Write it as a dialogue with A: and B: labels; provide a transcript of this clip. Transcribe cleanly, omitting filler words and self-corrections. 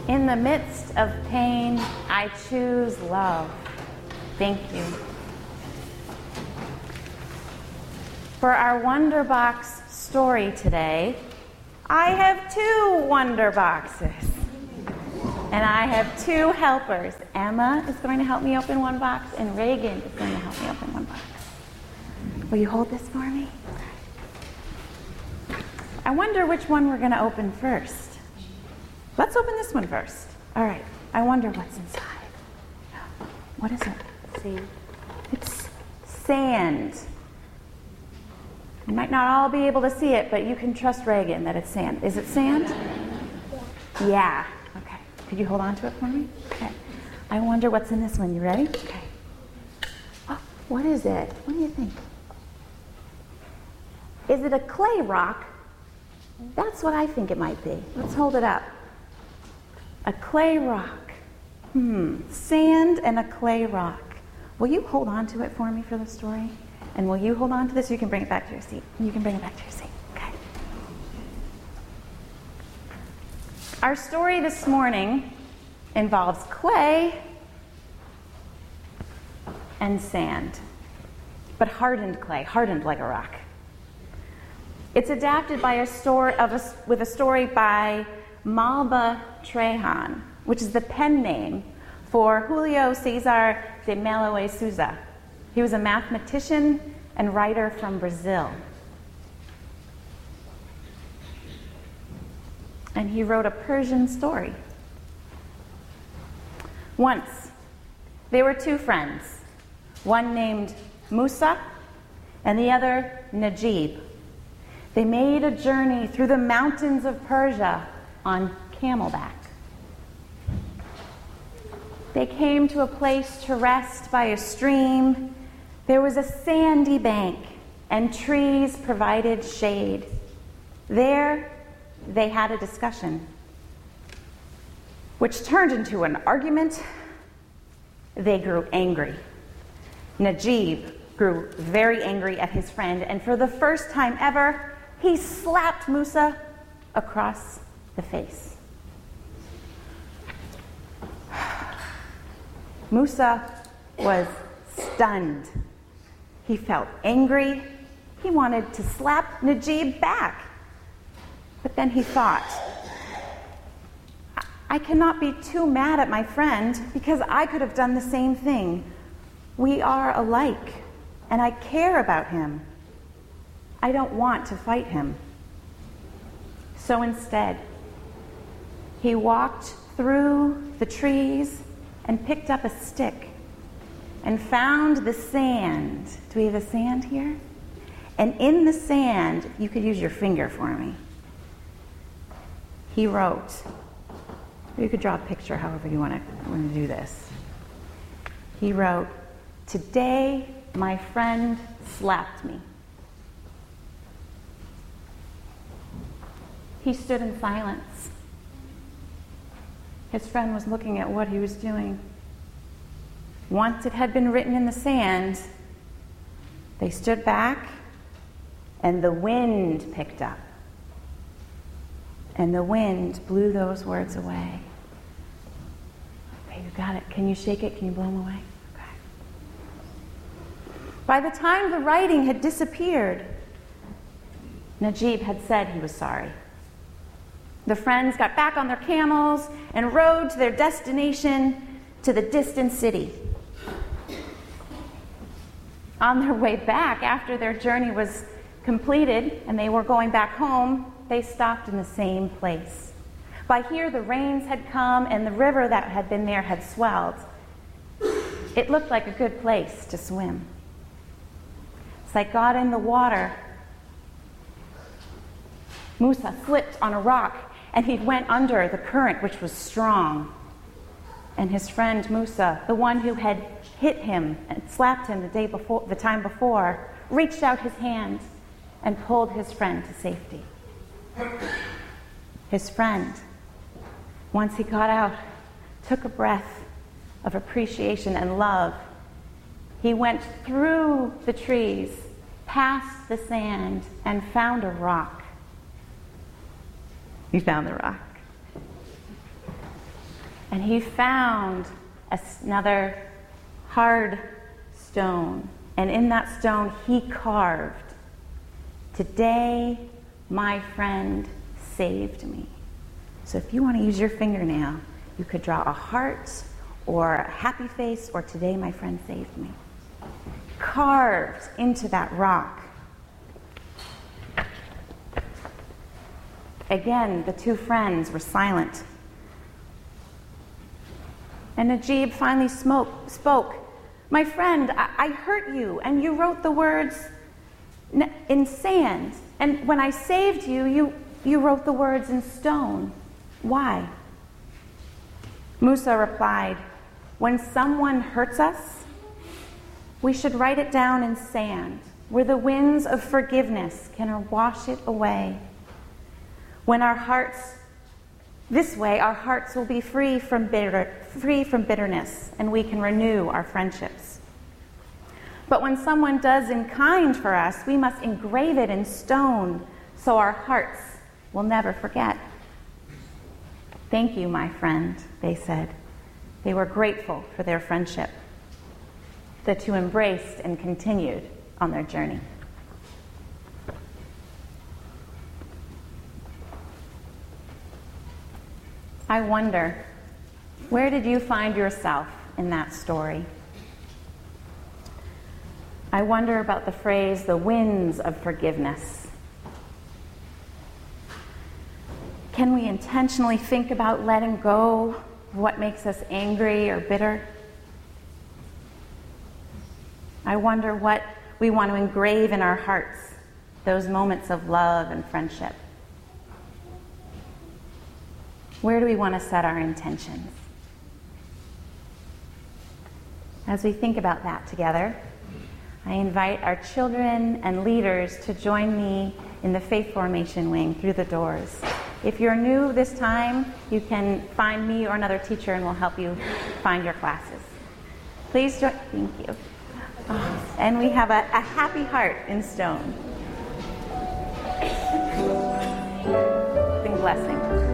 A: In the midst of pain, I choose love. Thank you. For our Wonder Box story today, I have 2 Wonder Boxes. And I have 2 helpers. Emma is going to help me open one box, and Reagan is going to help me open one box. Will you hold this for me? I wonder which one we're going to open first. Let's open this one first. All right. I wonder what's inside. What is it? See? It's sand. You might not all be able to see it, but you can trust Reagan that it's sand. Is it sand? Yeah. Okay. Could you hold on to it for me? Okay. I wonder what's in this one. You ready? Okay. Oh, what is it? What do you think? Is it a clay rock? That's what I think it might be. Let's hold it up. A clay rock. Sand and a clay rock. Will you hold on to it for me for the story? And will you hold on to this? You can bring it back to your seat. You can bring it back to your seat. Okay. Our story this morning involves clay and sand, but hardened clay, hardened like a rock. It's adapted by with a story by Malba Trehan, which is the pen name for Julio César de Mello e Souza. He was a mathematician and writer from Brazil. And he wrote a Persian story. Once, there were 2 friends, one named Musa and the other Najib. They made a journey through the mountains of Persia on camelback. They came to a place to rest by a stream. There was a sandy bank, and trees provided shade. There, they had a discussion, which turned into an argument. They grew angry. Najib grew very angry at his friend, and for the first time ever, he slapped Musa across the face. Musa was stunned. He felt angry. He wanted to slap Najib back. But then he thought, I cannot be too mad at my friend because I could have done the same thing. We are alike, and I care about him. I don't want to fight him. So instead, he walked through the trees and picked up a stick and found the sand. Do we have the sand here? And in the sand, you could use your finger for me. He wrote, you could draw a picture however you want to do this. He wrote, "Today my friend slapped me." He stood in silence. His friend was looking at what he was doing. Once it had been written in the sand, they stood back, and the wind picked up. And the wind blew those words away. Okay, you got it. Can you shake it? Can you blow them away? Okay. By the time the writing had disappeared, Najib had said he was sorry. The friends got back on their camels and rode to their destination, to the distant city. On their way back, after their journey was completed and they were going back home, they stopped in the same place. By here, the rains had come and the river that had been there had swelled. It looked like a good place to swim. As I got in the water, Musa slipped on a rock and he went under the current, which was strong. And his friend Musa, the one who had hit him and slapped him the time before, reached out his hand and pulled his friend to safety. His friend, once he got out, took a breath of appreciation and love. He went through the trees, past the sand, and found a rock. He found the rock. And he found another hard stone. And in that stone, he carved, "Today, my friend saved me." So if you want to use your fingernail, you could draw a heart or a happy face or "Today, my friend saved me." Carved into that rock. Again, the two friends were silent. And Najib finally spoke. "My friend, I hurt you, and you wrote the words in sand. And when I saved you, you wrote the words in stone. Why?" Musa replied, "When someone hurts us, we should write it down in sand, where the winds of forgiveness can wash it away. This way our hearts will be free from bitterness, and we can renew our friendships. But when someone does in kind for us, we must engrave it in stone, so our hearts will never forget." "Thank you, my friend," they said. They were grateful for their friendship. The two embraced and continued on their journey. I wonder, where did you find yourself in that story? I wonder about the phrase, "the winds of forgiveness." Can we intentionally think about letting go of what makes us angry or bitter? I wonder what we want to engrave in our hearts, those moments of love and friendship. Where do we want to set our intentions? As we think about that together, I invite our children and leaders to join me in the Faith Formation wing through the doors. If you're new this time, you can find me or another teacher and we'll help you find your classes. Please join. Thank you. And we have a happy heart in stone. Blessing.